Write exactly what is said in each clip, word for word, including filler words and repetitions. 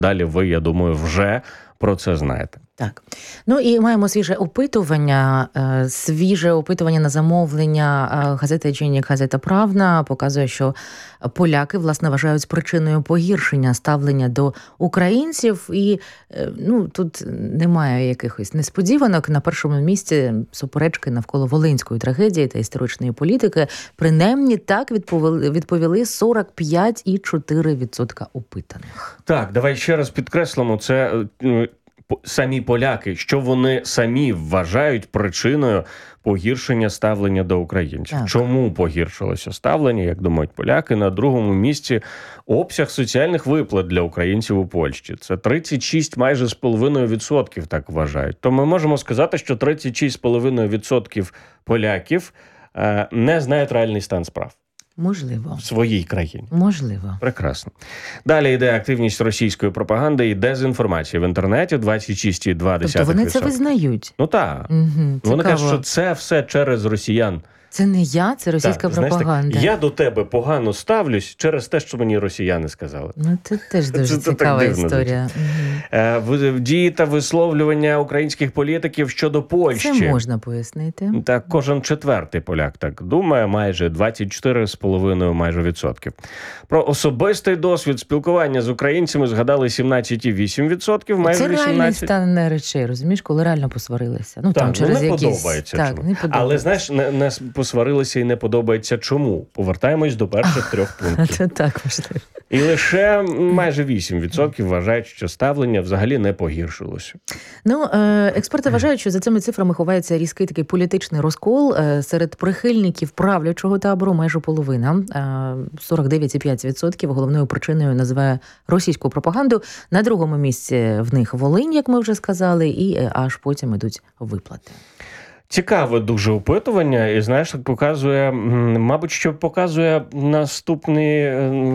Далі ви, я думаю, вже про це знаєте. Так. Ну і маємо свіже опитування. Свіже опитування на замовлення газети «Дженік», газета «Правда» показує, що поляки, власне, вважають причиною погіршення ставлення до українців. І, ну, тут немає якихось несподіванок. На першому місці суперечки навколо волинської трагедії та історичної політики. Принаймні так відповіли, відповіли сорок п'ять цілих чотири десятих відсотка опитаних. Так, давай ще раз підкреслимо, це самі поляки, що вони самі вважають причиною погіршення ставлення до українців. Так. Чому погіршилося ставлення, як думають поляки? На другому місці обсяг соціальних виплат для українців у Польщі. Це тридцять шість майже з половиною відсотків так вважають. То ми можемо сказати, що тридцять шість з половиною відсотків поляків е, не знають реальний стан справ. Можливо. В своїй країні. Можливо. Прекрасно. Далі йде активність російської пропаганди і дезінформації в інтернеті. двадцять шість цілих два десятих відсотка. Тобто вони це визнають? Ну так. Угу, вони кажуть, що це все через росіян. Це не я, це російська так, пропаганда. Знаєш, так, я до тебе погано ставлюсь через те, що мені росіяни сказали. Ну, це теж дуже це, цікава це історія. Угу. Дії та висловлювання українських політиків щодо Польщі. Це можна пояснити. Так, кожен четвертий поляк так думає, майже двадцять чотири з половиною майже відсотків. Про особистий досвід спілкування з українцями згадали сімнадцять цілих вісім десятих відсотків, майже це вісімнадцять. Це реальний стан речей, розумієш, коли реально посварилися. Ну, так, там через не якісь... подобається. Так, не подобається. Але, знаєш, не, не посварилися і не подобається чому. Повертаємось до перших трьох пунктів. Це так важливо. І лише майже вісім відсотків вважають, що ставлення взагалі не погіршилося. Ну, експерти вважають, що за цими цифрами ховається різкий такий політичний розкол. Серед прихильників правлячого табору майже половина, сорок дев'ять цілих п'ять десятих відсотка головною причиною називає російську пропаганду. На другому місці в них Волинь, як ми вже сказали, і аж потім ідуть виплати. Цікаве дуже опитування, і, знаєш, так показує, мабуть, що показує наступний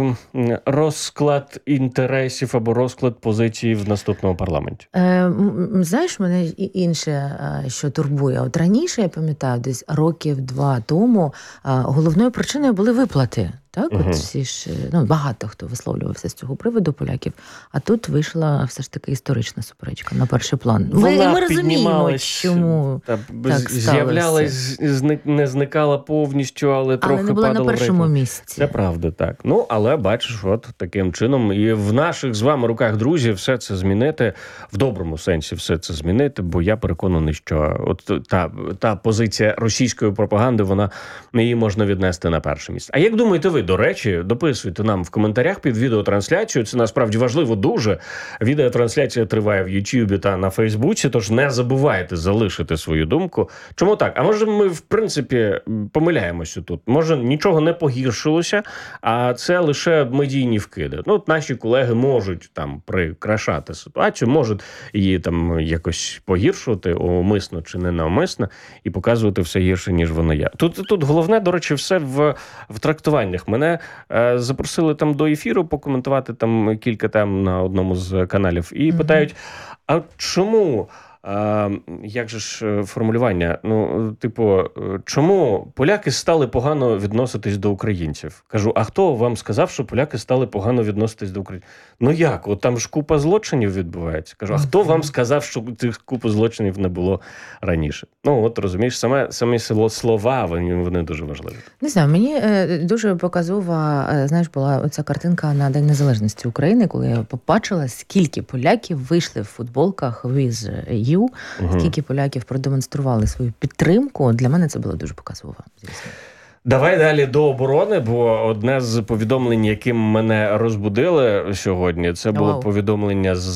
розклад інтересів або розклад позицій в наступному парламенті. Е, знаєш, мене інше, що турбує. От раніше, я пам'ятаю, десь років два тому головною причиною були виплати. Так, угу. От всі ж, ну, багато хто висловлювався з цього приводу поляків, а тут вийшла все ж таки історична суперечка на перший план. Ми, ми розуміємо, чому та, так з'являлась, не зникала повністю, але трохи але не була падала на першому рейтинг. місці. Це правда, так. Ну, але бачиш, от таким чином, і в наших з вами руках, друзі, все це змінити, в доброму сенсі все це змінити, бо я переконаний, що от та, та позиція російської пропаганди, вона, її можна віднести на перше місце. А як думаєте ви? До речі, дописуйте нам в коментарях під відеотрансляцією. Це насправді важливо дуже. Відеотрансляція триває в Ютубі та на Фейсбуці, тож не забувайте залишити свою думку. Чому так? А може ми, в принципі, помиляємося тут? Може нічого не погіршилося, а це лише медійні вкиди. Ну, от наші колеги можуть там прикрашати ситуацію, можуть її там якось погіршувати, умисно чи не навмисно, і показувати все гірше, ніж воно є. Тут, тут головне, до речі, все в, в трактуваннях. Мене е, запросили там до ефіру покоментувати там кілька тем на одному з каналів і mm-hmm. питають, а чому, е, як же ж формулювання, ну, типу, чому поляки стали погано відноситись до українців? Кажу, а хто вам сказав, що поляки стали погано відноситись до українців? Ну як, от там ж купа злочинів відбувається. Кажу, а хто вам сказав, що цих купу злочинів не було раніше? Ну, от розумієш, саме, самі слова, вони, вони дуже важливі. Не знаю, мені е, дуже показова, е, знаєш, була оця картинка на День Незалежності України, коли я побачила, скільки поляків вийшли в футболках with you, угу. скільки поляків продемонстрували свою підтримку. Для мене це було дуже показово, звісно. Давай далі до оборони, бо одне з повідомлень, яким мене розбудили сьогодні, це було wow. повідомлення з,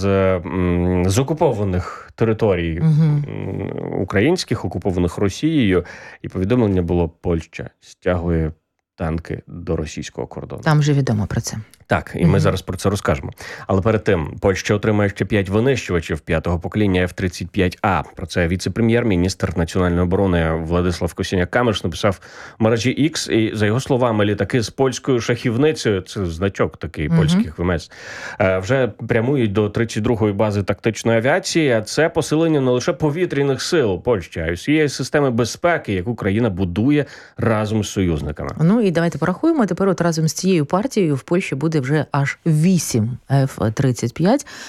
з окупованих територій uh-huh. українських, окупованих Росією, і повідомлення було: Польща стягує танки до російського кордону. Там вже відомо про це. Так, і ми mm-hmm. зараз про це розкажемо. Але перед тим, Польща отримає ще п'ять винищувачів п'ятого покоління еф тридцять п'ять а. Про це віце-прем'єр-міністр національної оборони Владислав Косіняк-Камиш написав в мережі X. І, за його словами, літаки з польською шахівницею, це значок такий mm-hmm. польських ВМС, вже прямують до тридцять другої бази тактичної авіації, а це посилення не лише повітряних сил Польщі, а й усієї системи безпеки, яку країна будує разом з союзниками. Ну і давайте порахуємо. Тепер от разом з цією партією в Польщі буде вже аж вісім еф тридцять п'ять.